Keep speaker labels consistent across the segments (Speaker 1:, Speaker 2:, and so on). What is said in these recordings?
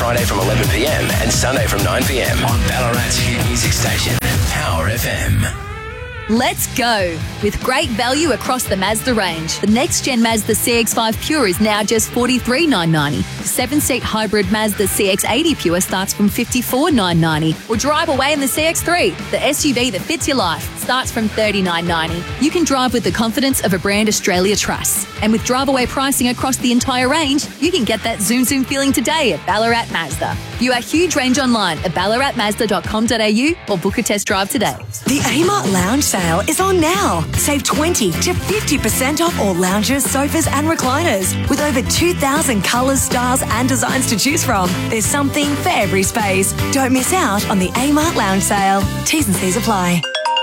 Speaker 1: Friday from 11pm and Sunday from 9pm on Ballarat's hit music station, Power FM.
Speaker 2: Let's go! With great value across the Mazda range. The next-gen Mazda CX-5 Pure is now just $43,990. 7-seat hybrid Mazda CX-80 Pure starts from $54,990. Or drive away in the CX-3, the SUV that fits your life, starts from $39,990. You can drive with the confidence of a brand Australia trusts. And with drive-away pricing across the entire range, you can get that zoom feeling today at Ballarat Mazda. View our huge range online at ballaratmazda.com.au or book a test drive today.
Speaker 3: The Amart Lounge sale is on now. Save 20 to 50% off all lounges, sofas and recliners. With over 2,000 colours, styles and designs to choose from, there's something for every space. Don't miss out on the Amart Lounge sale. T's and C's apply.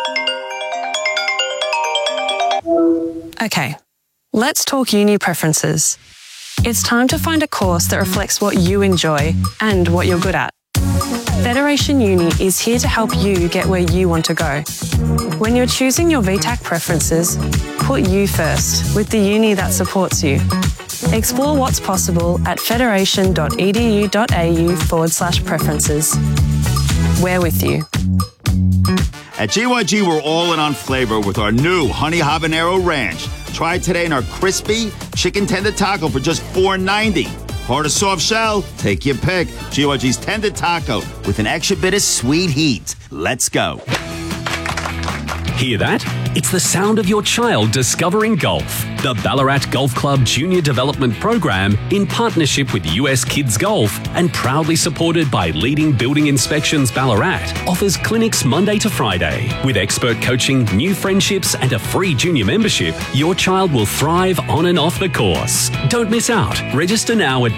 Speaker 4: Okay, let's talk uni preferences. It's time to find a course that reflects what you enjoy and what you're good at. Federation Uni is here to help you get where you want to go. When you're choosing your VTAC preferences, put you first with the uni that supports you. Explore what's possible at federation.edu.au/preferences. We're with you.
Speaker 5: At GYG, we're all in on flavor with our new Honey Habanero Ranch. Try it today in our crispy chicken tender taco for just $4.90. Hard or soft shell? Take your pick. GYG's tender taco with an extra bit of sweet heat. Let's go.
Speaker 6: Hear that? It's the sound of your child discovering golf. The Ballarat Golf Club Junior Development Program, in partnership with US Kids Golf and proudly supported by leading Building Inspections Ballarat, offers clinics Monday to Friday. With expert coaching, new friendships and a free junior membership, your child will thrive on and off the course. Don't miss out. Register now at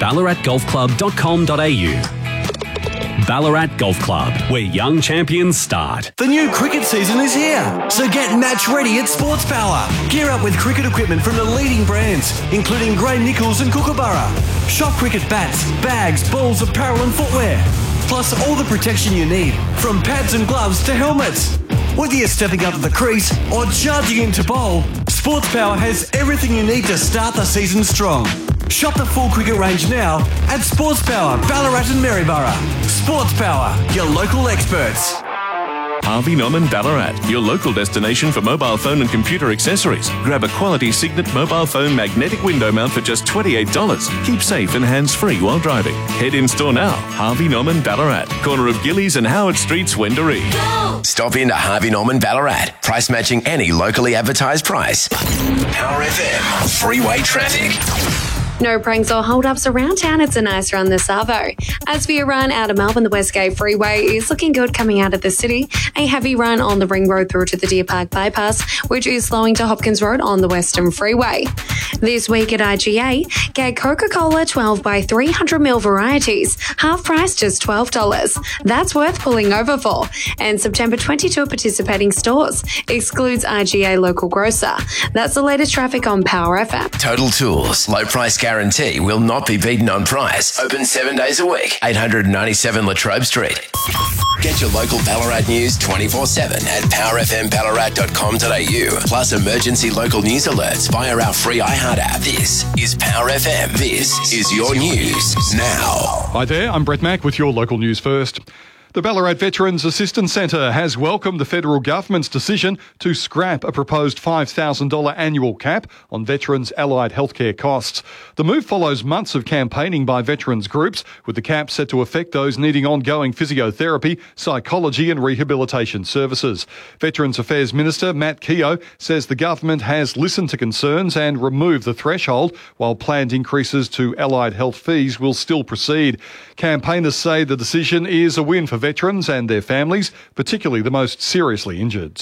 Speaker 6: ballaratgolfclub.com.au. Ballarat Golf Club, where young champions start.
Speaker 7: The new cricket season is here, so get match ready at Sports Power. Gear up with cricket equipment from the leading brands, including Gray Nichols and Kookaburra. Shop cricket bats, bags, balls, apparel and footwear. Plus all the protection you need, from pads and gloves to helmets. Whether you're stepping up to the crease or charging into bowl, Sports Power has everything you need to start the season strong. Shop the full cricket range now at Sports Power, Ballarat and Maryborough. Sports Power, your local experts.
Speaker 8: Harvey Norman Ballarat, your local destination for mobile phone and computer accessories. Grab a quality Signet mobile phone magnetic window mount for just $28. Keep safe and hands-free while driving. Head in store now. Harvey Norman Ballarat, corner of Gillies and Howard Streets, Wendouree.
Speaker 1: Stop in to Harvey Norman Ballarat. Price matching any locally advertised price. Power FM. Freeway traffic.
Speaker 9: No pranks or hold-ups around town. It's a nice run this Savo. As for your run out of Melbourne, the Westgate Freeway is looking good coming out of the city. A heavy run on the Ring Road through to the Deer Park Bypass, which is slowing to Hopkins Road on the Western Freeway. This week at IGA, get Coca-Cola 12 by 300ml varieties, half price just $12. That's worth pulling over for. And September 22 at participating stores. Excludes IGA local grocer. That's the latest traffic on Power FM.
Speaker 1: Total Tools. Low price guarantee will not be beaten on price. Open 7 days a week. 897 Latrobe Street. Get your local Ballarat news 24/7 at powerfmballarat.com.au. Plus emergency local news alerts via our free iHeart app. This is Power FM. This is your news now.
Speaker 10: Hi there, I'm Brett Mack with your local news first. The Ballarat Veterans Assistance Centre has welcomed the federal government's decision to scrap a proposed $5,000 annual cap on veterans' allied healthcare costs. The move follows months of campaigning by veterans groups, with the cap set to affect those needing ongoing physiotherapy, psychology and rehabilitation services. Veterans Affairs Minister Matt Keogh says the government has listened to concerns and removed the threshold, while planned increases to allied health fees will still proceed. Campaigners say the decision is a win for veterans and their families, particularly the most seriously injured.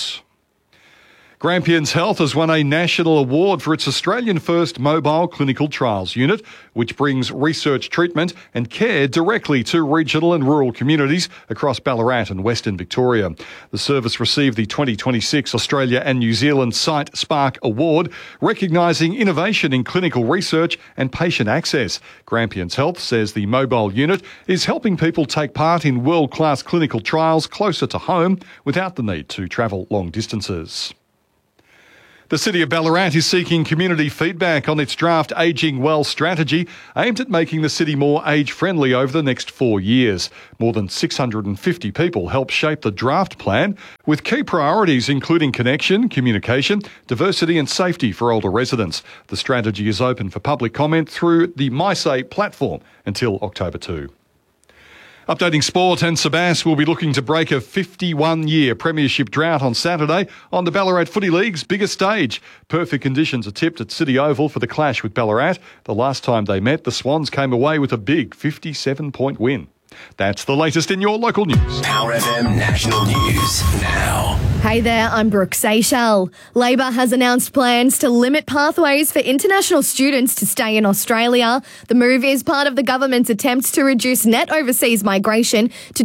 Speaker 10: Grampians Health has won a national award for its Australian-first mobile clinical trials unit, which brings research, treatment and care directly to regional and rural communities across Ballarat and Western Victoria. The service received the 2026 Australia and New Zealand Site Spark Award, recognising innovation in clinical research and patient access. Grampians Health says the mobile unit is helping people take part in world-class clinical trials closer to home without the need to travel long distances. The City of Ballarat is seeking community feedback on its draft Ageing Well strategy, aimed at making the city more age-friendly over the next 4 years. More than 650 people helped shape the draft plan, with key priorities including connection, communication, diversity and safety for older residents. The strategy is open for public comment through the MySay platform until October 2. Updating sport, and Sebas will be looking to break a 51-year premiership drought on Saturday on the Ballarat Footy League's biggest stage. Perfect conditions are tipped at City Oval for the clash with Ballarat. The last time they met, the Swans came away with a big 57-point win. That's the latest in your local news.
Speaker 1: Power FM National News now.
Speaker 11: Hey there, I'm Brooke Seychelles. Labor has announced plans to limit pathways for international students to stay in Australia. The move is part of the government's attempts to reduce net overseas migration to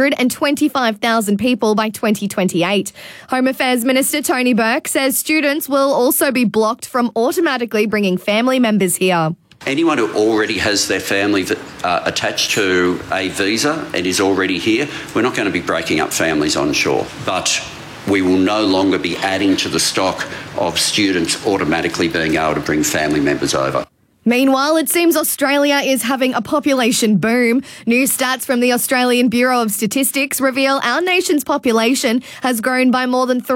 Speaker 11: 225,000 people by 2028. Home Affairs Minister Tony Burke says students will also be blocked from automatically bringing family members here.
Speaker 12: Anyone who already has their family attached to a visa and is already here, we're not going to be breaking up families on shore. But we will no longer be adding to the stock of students automatically being able to bring family members over.
Speaker 11: Meanwhile, it seems Australia is having a population boom. New stats from the Australian Bureau of Statistics reveal our nation's population has grown by more than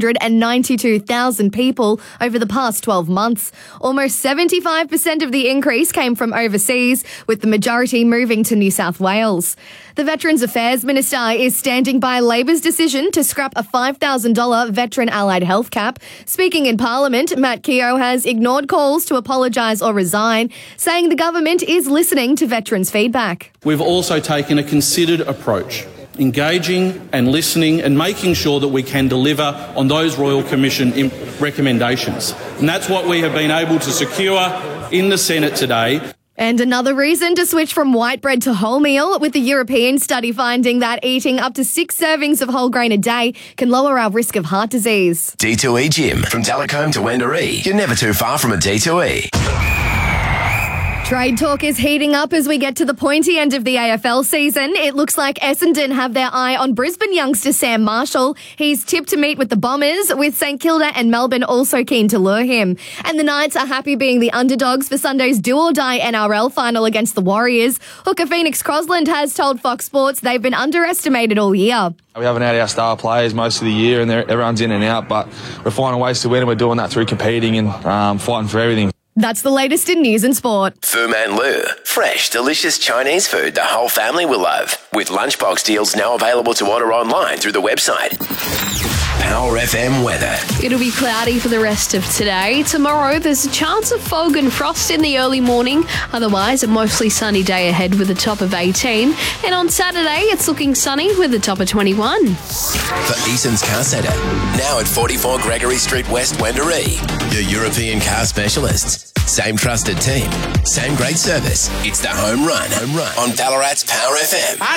Speaker 11: 392,000 people over the past 12 months. Almost 75% of the increase came from overseas, with the majority moving to New South Wales. The Veterans Affairs Minister is standing by Labor's decision to scrap a $5,000 veteran allied health cap. Speaking in Parliament, Matt Keogh has ignored calls to apologise or resign, saying the government is listening to veterans' feedback.
Speaker 13: We've also taken a considered approach, engaging and listening and making sure that we can deliver on those Royal Commission recommendations. And that's what we have been able to secure in the Senate today.
Speaker 11: And another reason to switch from white bread to wholemeal, with the European study finding that eating up to 6 servings of whole grain a day can lower our risk of heart disease.
Speaker 1: D2E Gym. From Telecombe to Wendouree, you're never too far from a D2E.
Speaker 11: Trade talk is heating up as we get to the pointy end of the AFL season. It looks like Essendon have their eye on Brisbane youngster Sam Marshall. He's tipped to meet with the Bombers, with St Kilda and Melbourne also keen to lure him. And the Knights are happy being the underdogs for Sunday's do-or-die NRL final against the Warriors. Hooker Phoenix Crosland has told Fox Sports they've been underestimated all year.
Speaker 14: We haven't had our star players most of the year and everyone's in and out, but we're finding ways to win, and we're doing that through competing and fighting for everything.
Speaker 11: That's the latest in news and sport.
Speaker 1: Fu Man Lu. Fresh, delicious Chinese food the whole family will love. With lunchbox deals now available to order online through the website. Power FM weather.
Speaker 15: It'll be cloudy for the rest of today. Tomorrow, there's a chance of fog and frost in the early morning. Otherwise, a mostly sunny day ahead with a top of 18. And on Saturday, it's looking sunny with a top of 21.
Speaker 1: For Eason's Car Centre. Now at 44 Gregory Street West, Wendouree. Your European car specialists. Same trusted team. Same great service. It's the home run on Ballarat's Power FM.